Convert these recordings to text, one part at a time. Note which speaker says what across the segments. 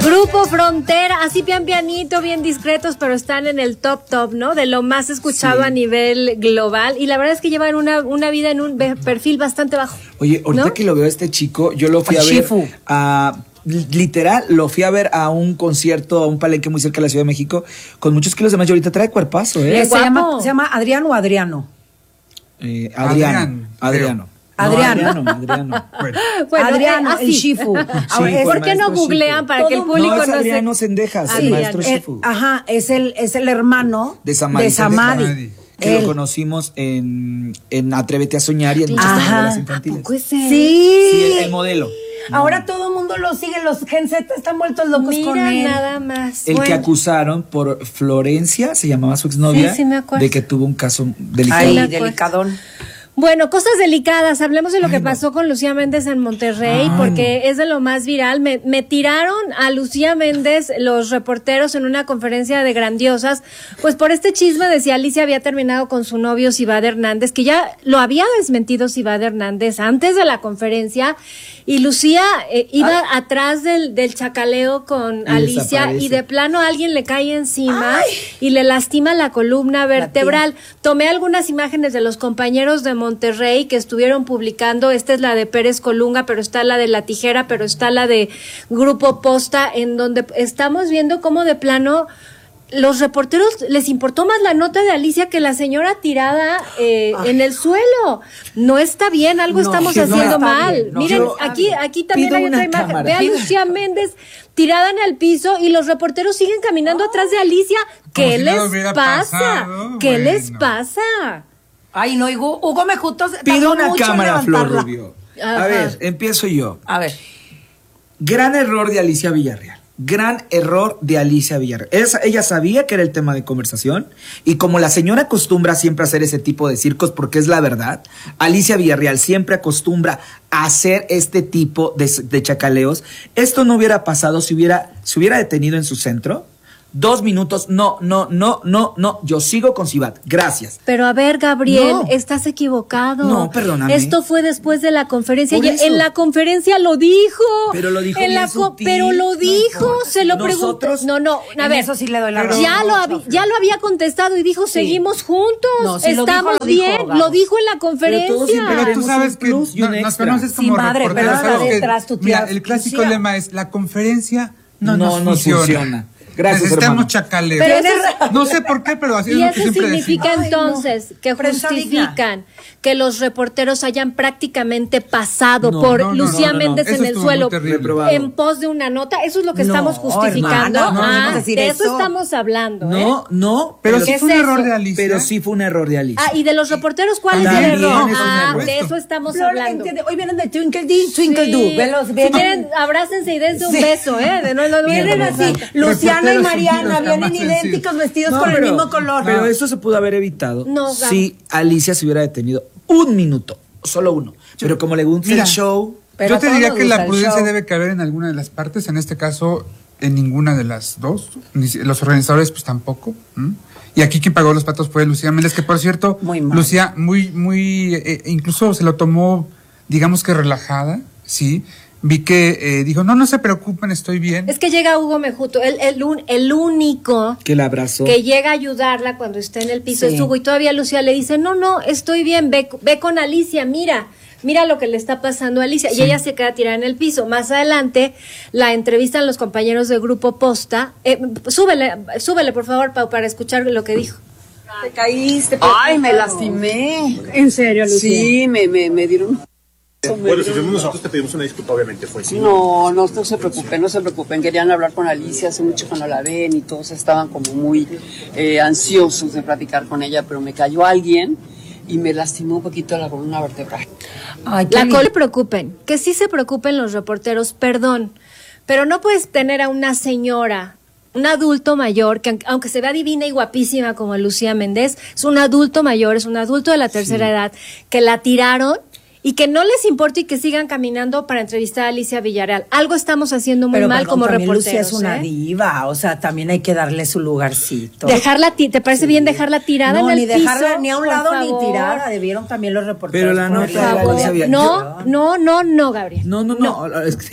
Speaker 1: Grupo Frontera, así bien pianito, bien discretos, pero están en el top, ¿no? De lo más escuchado a nivel global. Y la verdad es que llevan una vida en un perfil bastante bajo.
Speaker 2: Oye, ahorita que lo veo a este chico, yo lo fui a ver literal, lo fui a ver a un concierto, a un palenque muy cerca de la Ciudad de México, con muchos kilos de más, y ahorita trae cuerpazo, ¿eh?
Speaker 3: ¿Se llama Adriano o Adriano?
Speaker 2: Adriano.
Speaker 3: Adriano.
Speaker 1: Bueno,
Speaker 3: Adriano, el Shifu.
Speaker 1: ¿Por qué no googlean para que el público
Speaker 2: no es Adriano Sendejas, el maestro Shifu.
Speaker 3: Es el hermano
Speaker 2: de Samadhi. Que lo conocimos en Atrévete a Soñar y en muchas novelas infantiles.
Speaker 3: Sí,
Speaker 2: el modelo.
Speaker 3: Ahora todo el mundo lo sigue, los Gen Z están vueltos locos con él.
Speaker 1: Nada más.
Speaker 2: El que acusaron por Florencia, se llamaba su exnovia, de que tuvo un caso delicado.
Speaker 3: Ay, delicadón.
Speaker 1: Bueno, cosas delicadas. Hablemos de lo que pasó con Lucía Méndez en Monterrey, porque es de lo más viral. Me tiraron a Lucía Méndez los reporteros en una conferencia de Grandiosas, pues por este chisme de si Alicia había terminado con su novio Cibad Hernández, que ya lo había desmentido Cibad Hernández antes de la conferencia, y Lucía iba atrás del chacaleo con Alicia, y de plano alguien le cae encima y le lastima la columna vertebral. Tomé algunas imágenes de los compañeros de Monterrey que estuvieron publicando. Esta es la de Pérez Colunga, pero está la de La Tijera, pero está la de Grupo Posta, en donde estamos viendo cómo de plano los reporteros les importó más la nota de Alicia que la señora tirada en el suelo. No está bien, algo estamos haciendo mal. Miren, aquí también hay otra imagen. Ve a Lucía Méndez tirada en el piso y los reporteros siguen caminando atrás de Alicia. ¿Qué les pasa? ¿Qué les pasa?
Speaker 3: Ay, no, Hugo Mejuto
Speaker 2: pido una cámara, Flor Rubio. A ver, empiezo yo.
Speaker 3: A ver.
Speaker 2: Gran error de Alicia Villarreal. Ella sabía que era el tema de conversación, y como la señora acostumbra siempre a hacer ese tipo de circos, porque es la verdad, Alicia Villarreal siempre acostumbra a hacer este tipo de chacaleos. Esto no hubiera pasado si hubiera detenido en su centro. 2 minutos, no, yo sigo con Cibad, gracias.
Speaker 1: Pero a ver, Gabriel, estás equivocado.
Speaker 2: No, perdóname.
Speaker 1: Esto fue después de la conferencia. En la conferencia lo dijo.
Speaker 2: Pero lo dijo
Speaker 1: pero lo dijo, se lo preguntó. No, a ver.
Speaker 3: Eso sí le doy la razón.
Speaker 1: Ya lo había contestado y dijo, seguimos juntos.
Speaker 3: No, si
Speaker 1: estamos bien. Lo dijo en la conferencia.
Speaker 4: Pero tú sabes que nos conoces como reporteros. Mira, el clásico lema es, la conferencia no funciona.
Speaker 2: Gracias,
Speaker 4: necesitamos chacaleo. No sé por qué, pero así es lo que siempre decimos.
Speaker 1: Y eso significa entonces que justifican que los reporteros hayan prácticamente pasado por Lucía Méndez en el suelo en pos de una nota. Eso es lo que estamos justificando. De eso estamos hablando.
Speaker 2: Pero
Speaker 4: sí fue un error de Alicia.
Speaker 2: Pero sí fue un error de Alicia.
Speaker 1: Y de los reporteros, ¿cuál es el error? De eso estamos hablando.
Speaker 3: Hoy vienen de Twinkle Do.
Speaker 1: Si quieren, abrácense y dense un beso, No
Speaker 3: vienen así. Luciana y Mariana vienen idénticos, vestidos con el mismo color.
Speaker 2: Pero eso se pudo haber evitado si Alicia se hubiera detenido 1 minuto, solo uno. Pero como le gusta el show...
Speaker 4: Yo te diría que la prudencia debe caber en alguna de las partes, en este caso en ninguna de las dos. Los organizadores pues tampoco. Y aquí quien pagó los patos fue Lucía Méndez, que por cierto, Lucía muy incluso se lo tomó, digamos que relajada, ¿sí? Vi que dijo, no se preocupen, estoy bien.
Speaker 1: Es que llega Hugo Mejuto, el único
Speaker 2: que la abrazó,
Speaker 1: que llega a ayudarla cuando está en el piso es Hugo, y todavía Lucía le dice, no, estoy bien, ve con Alicia, mira lo que le está pasando a Alicia, y ella se queda tirada en el piso. Más adelante la entrevistan los compañeros del Grupo Posta. Súbele por favor, Pau, para escuchar lo que dijo.
Speaker 5: Te caíste.
Speaker 6: Ay, me lastimé.
Speaker 5: ¿En serio, Lucía?
Speaker 6: Sí, me dieron...
Speaker 7: Bueno, si fuimos nosotros te pedimos una disculpa, obviamente fue sí.
Speaker 6: No se preocupen, querían hablar con Alicia, hace mucho que no la ven y todos estaban como muy ansiosos de platicar con ella, pero me cayó alguien y me lastimó un poquito la columna vertebral.
Speaker 1: Que sí se preocupen los reporteros, perdón, pero no puedes tener a una señora, un adulto mayor, que aunque se vea divina y guapísima como Lucía Méndez, es un adulto mayor, es un adulto de la tercera edad, que la tiraron y que no les importe y que sigan caminando para entrevistar a Alicia Villarreal. Algo estamos haciendo muy mal como reporteros.
Speaker 3: Lucía es una diva, o sea, también hay que darle su lugarcito.
Speaker 1: ¿Te parece bien dejarla tirada en el piso?
Speaker 3: No, ni dejarla ni a un lado ni tirada, debieron también los reporteros.
Speaker 2: Pero la nota de Alicia Villarreal.
Speaker 1: No, Gabriel.
Speaker 2: No.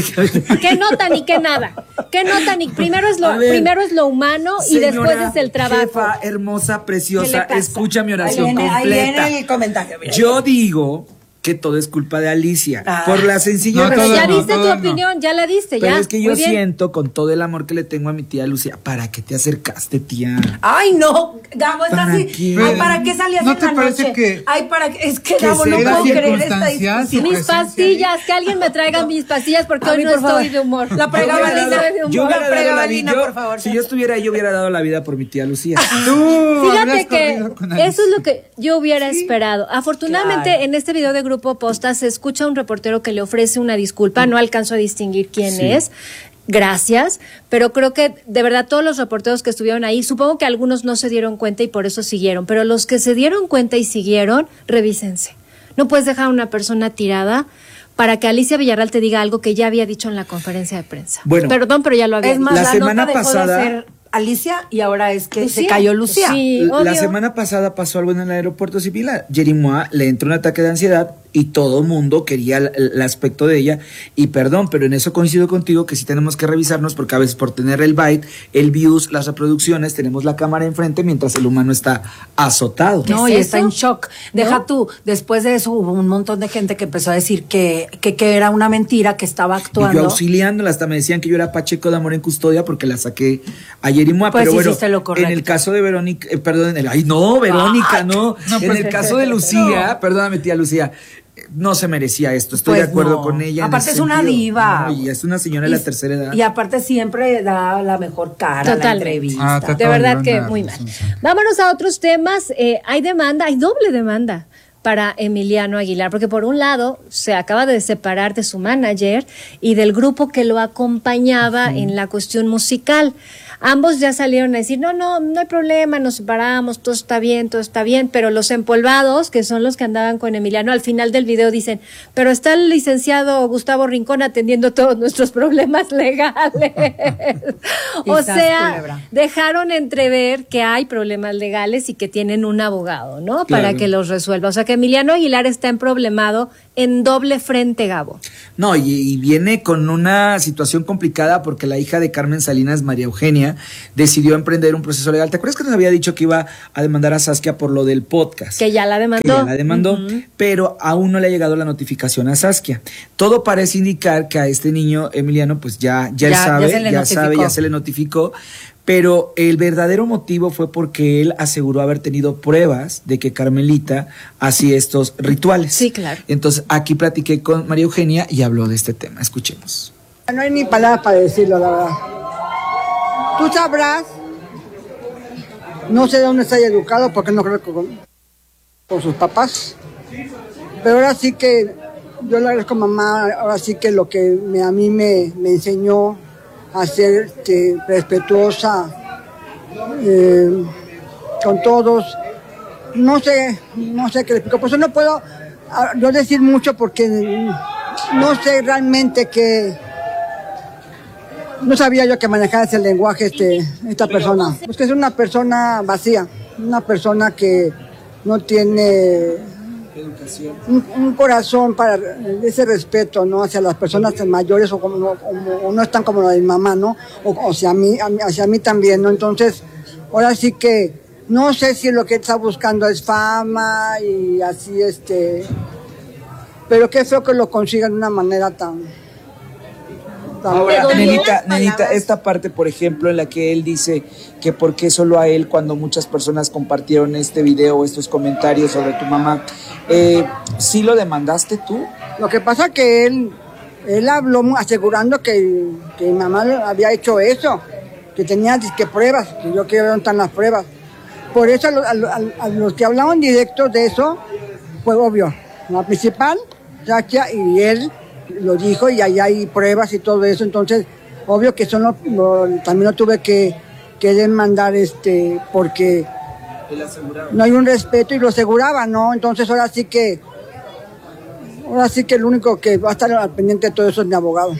Speaker 1: ¿Qué nota ni qué nada? ¿Qué nota ni? Primero es lo humano y después es el trabajo.
Speaker 2: Jefa, hermosa, preciosa, escucha mi oración completa.
Speaker 3: Ahí viene el comentario.
Speaker 2: Yo digo que todo es culpa de Alicia, por la sencilla
Speaker 1: Pero
Speaker 2: razón.
Speaker 1: ya diste tu opinión, ya la diste,
Speaker 2: Pero
Speaker 1: ya.
Speaker 2: es que yo siento, con todo el amor que le tengo a mi tía Lucía, ¿para qué te acercaste, tía?
Speaker 3: Ay, no, Gabo, está
Speaker 2: ¿Para
Speaker 3: así.
Speaker 2: qué?
Speaker 3: Ay, ¿para qué salías
Speaker 4: ¿No
Speaker 3: en
Speaker 4: te
Speaker 3: la
Speaker 4: parece
Speaker 3: noche?
Speaker 4: que-
Speaker 3: Ay, ¿para qué? Es que
Speaker 2: que
Speaker 3: Gabo, no
Speaker 2: sea
Speaker 3: puedo creer esta
Speaker 4: circunstancial,
Speaker 3: discusión.
Speaker 1: Mis pastillas, que alguien me traiga mis pastillas porque
Speaker 3: A
Speaker 1: hoy
Speaker 3: mí,
Speaker 1: no
Speaker 3: por favor.
Speaker 1: estoy de humor.
Speaker 3: La pregabalina.
Speaker 2: Yo hubiera dado la
Speaker 3: pregabalina,
Speaker 2: vida,
Speaker 3: por favor.
Speaker 2: si yo estuviera ahí, yo hubiera dado la vida por mi tía Lucía.
Speaker 1: Fíjate
Speaker 4: habrías
Speaker 1: que
Speaker 4: corrido con Alicia.
Speaker 1: eso es lo que yo hubiera esperado. Afortunadamente,
Speaker 3: Claro.
Speaker 1: en este video de Grupo Posta se escucha un reportero que le ofrece una disculpa. No alcanzo a distinguir quién es. Gracias, pero creo que de verdad todos los reporteros que estuvieron ahí, supongo que algunos no se dieron cuenta y por eso siguieron, pero los que se dieron cuenta y siguieron, revísense. No puedes dejar a una persona tirada para que Alicia Villarreal te diga algo que ya había dicho en la conferencia de prensa.
Speaker 2: Bueno,
Speaker 1: perdón, pero ya lo había
Speaker 3: Es
Speaker 1: dicho.
Speaker 3: más,
Speaker 2: La
Speaker 3: la
Speaker 2: semana
Speaker 3: nota dejó
Speaker 2: pasada-
Speaker 3: de ser Alicia y ahora es que se
Speaker 1: Lucía.
Speaker 3: cayó Lucía.
Speaker 1: Sí,
Speaker 2: La
Speaker 1: obvio.
Speaker 2: semana pasada pasó algo en el aeropuerto civil. A Jerimois le entró un ataque de ansiedad y todo mundo quería el aspecto de ella. Y perdón, pero en eso coincido contigo que sí tenemos que revisarnos porque a veces por tener el byte, el views, las reproducciones, tenemos la cámara enfrente mientras el humano está azotado.
Speaker 3: No,
Speaker 1: ¿Qué
Speaker 3: y
Speaker 1: es
Speaker 3: está
Speaker 1: eso?
Speaker 3: en shock. Deja
Speaker 1: ¿No?
Speaker 3: tú, después de eso hubo un montón de gente que empezó a decir que era una mentira, que estaba
Speaker 2: Y yo
Speaker 3: actuando.
Speaker 2: auxiliándola, hasta me decían que yo era Pacheco de Amor en Custodia porque la saqué a Jerimois.
Speaker 3: Pues
Speaker 2: pero bueno,
Speaker 3: hiciste lo correcto.
Speaker 2: en el caso de Verónica, Verónica,
Speaker 3: Ay,
Speaker 2: no.
Speaker 4: no,
Speaker 2: En
Speaker 4: pues,
Speaker 2: el caso de Lucía, perdóname, tía Lucía, no se merecía esto. Estoy
Speaker 3: Pues
Speaker 2: de acuerdo
Speaker 3: no.
Speaker 2: con ella. en
Speaker 3: Aparte
Speaker 2: ese
Speaker 3: es una
Speaker 2: sentido.
Speaker 3: diva.
Speaker 2: No, y es una señora de la tercera edad.
Speaker 3: Y aparte siempre da la mejor cara a la
Speaker 1: Totalmente.
Speaker 3: entrevista.
Speaker 4: Ah,
Speaker 1: De verdad que
Speaker 4: una
Speaker 1: muy mal.
Speaker 4: resolución.
Speaker 1: Vámonos a otros temas. Hay demanda, hay doble demanda para Emiliano Aguilar, porque por un lado se acaba de separar de su manager y del grupo que lo acompañaba en la cuestión musical. Ambos ya salieron a decir, no hay problema, nos separamos, todo está bien, pero los empolvados, que son los que andaban con Emiliano, al final del video dicen, pero está el licenciado Gustavo Rincón atendiendo todos nuestros problemas legales. O
Speaker 3: Quizás,
Speaker 1: sea,
Speaker 3: culebra.
Speaker 1: dejaron entrever que hay problemas legales y que tienen un abogado, ¿no? Para
Speaker 2: Claro.
Speaker 1: que los resuelva. O sea, que Emiliano Aguilar está emproblemado en doble frente, Gabo.
Speaker 2: No, y viene con una situación complicada porque la hija de Carmen Salinas, María Eugenia, decidió emprender un proceso legal. ¿Te acuerdas que nos había dicho que iba a demandar a Saskia por lo del podcast?
Speaker 1: Que ya la demandó.
Speaker 2: Que ya la demandó, pero aún no le ha llegado la notificación a Saskia. Todo parece indicar que a este niño, Emiliano, pues ya él
Speaker 3: Ya
Speaker 2: sabe,
Speaker 3: se le
Speaker 2: ya sabe,
Speaker 3: notificó.
Speaker 2: ya se le notificó. Pero el verdadero motivo fue porque él aseguró haber tenido pruebas de que Carmelita hacía estos rituales.
Speaker 1: Sí, claro.
Speaker 2: Entonces, aquí platiqué con María Eugenia y habló de este tema. Escuchemos.
Speaker 5: No hay ni palabras para decirlo, la verdad. Tú sabrás, no sé de dónde está educado, porque no creo que con sus papás. Pero ahora sí que yo le agradezco a mamá, ahora sí que lo que a mí me enseñó a ser respetuosa con todos. No sé qué le explico. Por eso no puedo yo decir mucho porque no sé realmente qué. No sabía yo que manejara ese lenguaje esta persona. Pues que es una persona vacía, una persona que no tiene un corazón para ese respeto, ¿no? Hacia las personas mayores o no están como la de mi mamá, ¿no? O hacia mí también, ¿no? Entonces, ahora sí que no sé si lo que está buscando es fama y así, pero qué feo que lo consigan de una manera tan.
Speaker 2: Ahora,
Speaker 1: ¿Te dolió las
Speaker 2: Nenita,
Speaker 1: palabras?
Speaker 2: esta parte, por ejemplo, en la que él dice que por qué solo a él cuando muchas personas compartieron este video o estos comentarios sobre tu mamá, ¿sí lo demandaste tú?
Speaker 5: Lo que pasa que él habló asegurando que mi mamá había hecho eso, que tenía disque pruebas, que yo quiero ver dónde están las pruebas. Por eso a los que hablaban directo de eso, fue obvio. La principal, Saskia, y él lo dijo y ahí hay pruebas y todo eso, entonces obvio que eso también lo tuve que demandar porque no hay un respeto y lo aseguraba, ¿no? Entonces ahora sí que Ahora sí que el único que va a estar al pendiente de todo eso es mi abogado.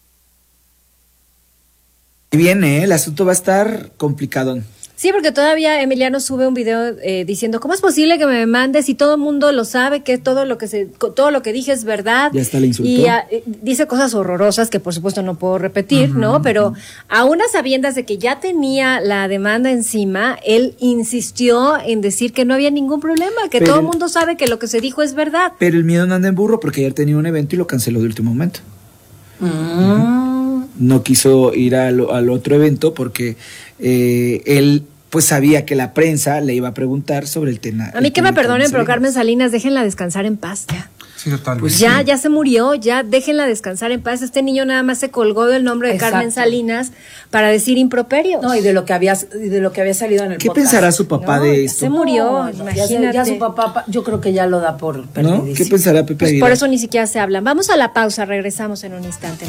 Speaker 2: Y viene, el asunto va a estar complicado.
Speaker 1: Sí, porque todavía Emiliano sube un video diciendo, ¿cómo es posible que me mandes si todo el mundo lo sabe, que todo lo que dije es verdad?
Speaker 2: Ya hasta le insultó.
Speaker 1: Y dice cosas horrorosas que por supuesto no puedo repetir, ¿no? Pero aún a sabiendas de que ya tenía la demanda encima, él insistió en decir que no había ningún problema, que todo el mundo sabe que lo que se dijo es verdad.
Speaker 2: Pero el miedo no anda en burro porque ayer tenía un evento y lo canceló de último momento. No quiso ir al otro evento porque él pues sabía que la prensa le iba a preguntar sobre el tema.
Speaker 1: A mí que me perdonen, pero Carmen Salinas, déjenla descansar en paz ya.
Speaker 4: Sí, totalmente.
Speaker 1: Pues ya se murió, ya déjenla descansar en paz. Este niño nada más se colgó del nombre de Carmen Salinas para decir improperios.
Speaker 3: No, y de lo que había salido en el
Speaker 2: ¿Qué
Speaker 3: podcast.
Speaker 2: pensará su papá de esto?
Speaker 1: Se murió,
Speaker 3: No,
Speaker 1: imagínate.
Speaker 3: ya su papá, yo creo que ya lo da por
Speaker 2: ¿No?
Speaker 3: perdidísimo.
Speaker 2: ¿Qué pensará Pepe
Speaker 1: Pues
Speaker 2: Aguilar?
Speaker 1: por eso ni siquiera se hablan. Vamos a la pausa, regresamos en un instante.